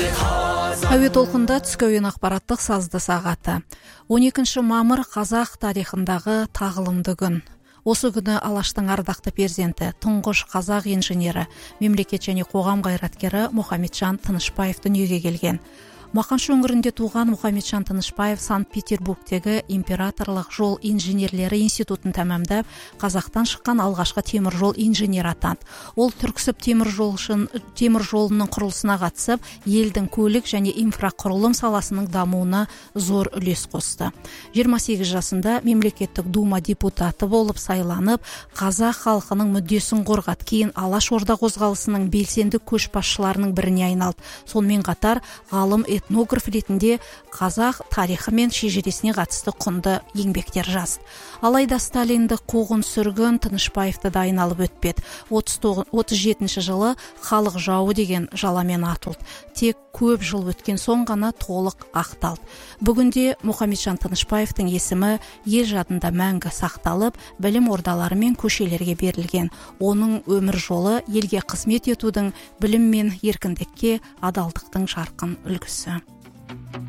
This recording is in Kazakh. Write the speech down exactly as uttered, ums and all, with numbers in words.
Әуе толқында түскі әуен ақпараттық сазды сағаты. он екінші мамыр қазақ тарихындағы тағылымды күн. Осы күні Алаштың ардақты перзенті, тұңғыш қазақ инженері, мемлекет және қоғам қайраткері Мұхамеджан Тынышпаев дүниеге келген. Мақаншы өңірінде туған Мұхамеджан Тынышпаев Санкт-Петербургтегі императорлық жол инженерлері институтын тәмамдап, Қазақтан шыққан алғашқы темір жол инженер атанды. Ол Түрксіб темір жолының құрылысына қатысып, елдің көлік және инфрақұрылым саласының дамуына зор үлес қосты. жиырма сегіз жасында мемлекеттік дума депутаты болып сайланып, қазақ халқының мүддесін қорғады. Кейін Алаш орда қозғалысының белсенді көшбасшыларының біріне айналды. Сонымен қатар ғалым этнограф ретінде қазақ тарихы мен шежіресіне қатысты құнды еңбектер жазды. Алайда Сталиндік қуғын сүргін Тынышпаевты да айналып өтпеді. отыз жетінші жылы халық жауы деген жаламен атылды. Тек көп жыл өткен соң ғана толық ақталды. Бүгінде Мұхамеджан Тынышпаевтың есімі ел жадында мәңгі сақталып, білім ордалары мен көшелерге берілген. Оның өмір жолы елге қызмет етудің, білім мен еркіндікке адалдықтың жарқын үлгісі.